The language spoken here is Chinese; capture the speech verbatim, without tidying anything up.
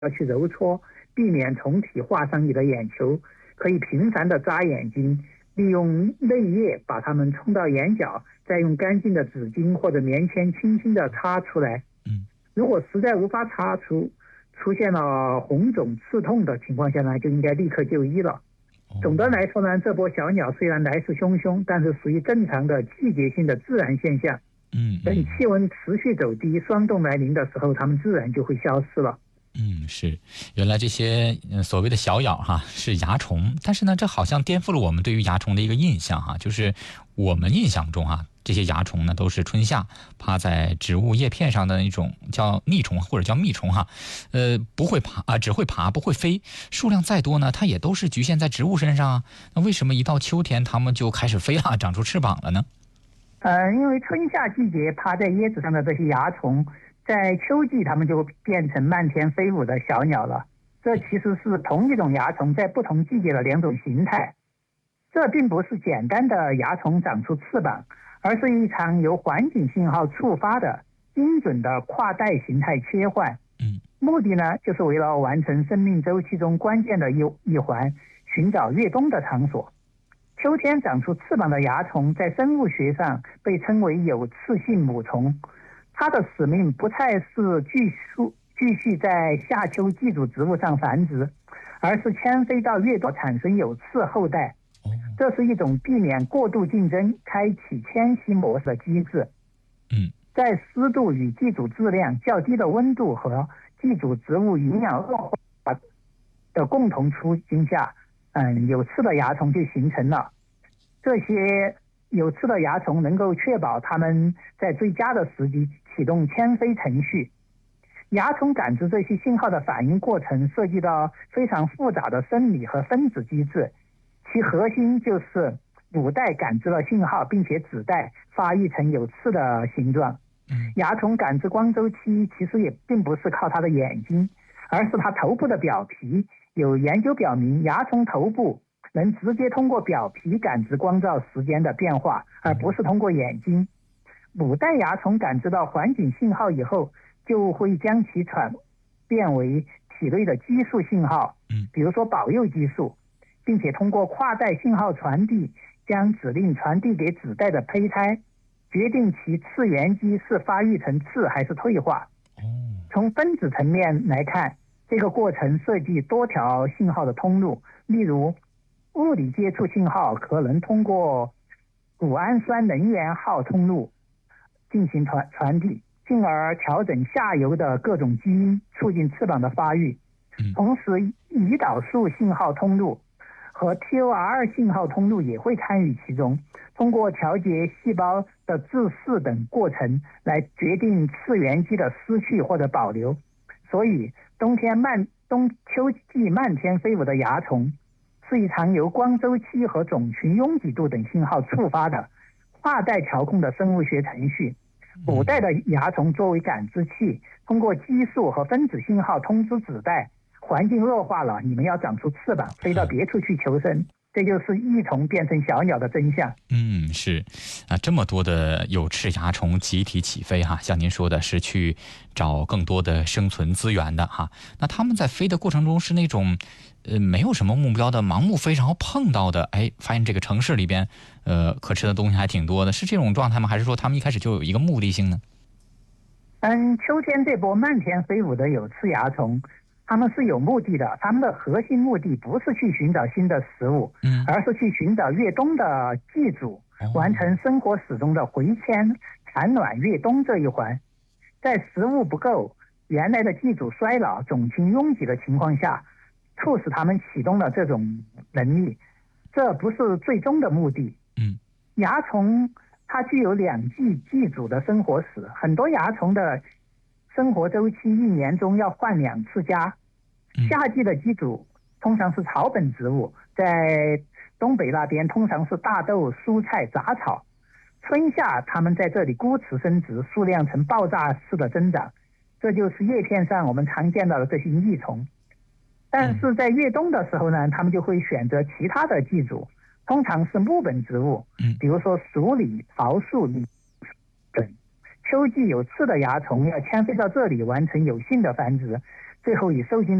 要去揉搓，避免虫体划伤你的眼球。可以频繁的眨眼睛，利用泪液把它们冲到眼角，再用干净的纸巾或者棉签轻轻的擦出来。 嗯， 如果实在无法擦出，出现了红肿刺痛的情况下呢，就应该立刻就医了。总的来说呢，这波小鸟虽然来势汹汹，但是属于正常的季节性的自然现象。 嗯， 等气温持续走低，霜冻来临的时候，它们自然就会消失了。 嗯，是，原来这些、呃、所谓的小咬哈是蚜虫，但是呢，这好像颠覆了我们对于蚜虫的一个印象哈，就是我们印象中哈，这些蚜虫呢都是春夏趴在植物叶片上的一种叫腻虫或者叫蜜虫哈，呃，不会爬啊、呃，只会爬不会飞，数量再多呢，它也都是局限在植物身上啊。那为什么一到秋天它们就开始飞了，长出翅膀了呢？ 呃，因为春夏季节趴在叶子上的这些蚜虫，在秋季它们就变成漫天飞舞的小鸟了。这其实是同一种蚜虫在不同季节的两种形态。这并不是简单的蚜虫长出翅膀，而是一场由环境信号触发的精准的跨代形态切换。 嗯， 目的呢，就是为了完成生命周期中关键的一一环，寻找越冬的场所。秋天长出翅膀的蚜虫在生物学上被称为有刺性母虫，它的使命不再是继续继续在夏秋寄主植物上繁殖，而是迁飞到越冬产生有刺后代。这是一种避免过度竞争、开启迁徙模式的机制。 嗯， 在湿度与寄主质量较低的温度和寄主植物营养恶化的共同处境下，嗯，有刺的蚜虫就形成了。这些有刺的蚜虫能够确保它们在最佳的时机启动迁飞程序。蚜虫感知这些信号的反应过程涉及到非常复杂的生理和分子机制，其核心就是母带感知了信号，并且子带发育成有刺的形状。蚜虫感知光周期其实也并不是靠它的眼睛，而是它头部的表皮。有研究表明，蚜虫头部能直接通过表皮感知光照时间的变化，而不是通过眼睛。母带蚜虫感知到环境信号以后，就会将其转变为体内的激素信号，比如说保幼激素，并且通过跨代信号传递，将指令传递给子代的胚胎，决定其次元基是发育成刺还是退化。从分子层面来看，这个过程涉及多条信号的通路，例如物理接触信号可能通过谷氨酸能源号通路进行传传递，进而调整下游的各种基因，促进翅膀的发育。同时，胰岛素信号通路和 T O R 信号通路也会参与其中，通过调节细胞的自噬等过程来决定次元基的失去或者保留。所以，冬天漫冬秋季漫天飞舞的蚜虫是一场由光周期和种群拥挤度等信号触发的跨代调控的生物学程序。母带的蚜虫作为感知器，通过激素和分子信号通知子代，环境恶化了，你们要长出翅膀，飞到别处去求生。这就是益虫变成小鸟的真相。 嗯，是啊，这么多的有翅蚜虫集体起飞哈，像您说的是去找更多的生存资源的哈。那他们在飞的过程中是那种呃没有什么目标的盲目飞，然后碰到的哎，发现这个城市里边呃可吃的东西还挺多的，是这种状态吗？还是说他们一开始就有一个目的性呢？ 嗯，秋天这波漫天飞舞的有翅蚜虫，他们是有目的的，他们的核心目的不是去寻找新的食物，嗯，而是去寻找越冬的寄主，完成生活史中的回迁、产卵、越冬这一环。在食物不够、原来的寄主衰老、种群拥挤的情况下，促使他们启动了这种能力，这不是最终的目的。 嗯， 蚜虫它具有两季寄主的生活史，很多蚜虫的生活周期一年中要换两次家。夏季的寄主通常是草本植物，在东北那边通常是大豆、蔬菜、杂草。春夏它们在这里孤雌生殖，数量呈爆炸式的增长，这就是叶片上我们常见到的这些益虫。但是在越冬的时候呢，它们就会选择其他的寄主，通常是木本植物，比如说鼠李、桃树李等。秋季有刺的蚜虫要迁飞到这里完成有性的繁殖， 最后以受精